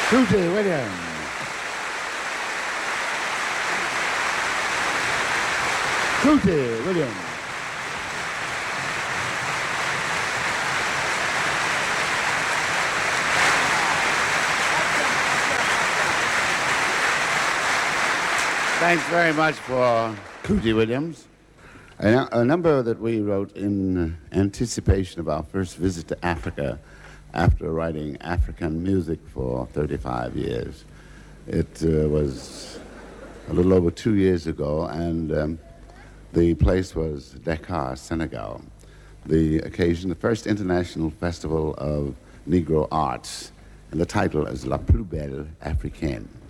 Cootie Williams. Cootie Williams. Thanks very much for Cootie Williams. A number that we wrote in anticipation of our first visit to Africa after writing African music for 35 years. It was a little over 2 years ago, and the place was Dakar, Senegal. The occasion, the first international festival of Negro arts, and the title is La Plus Belle Africaine.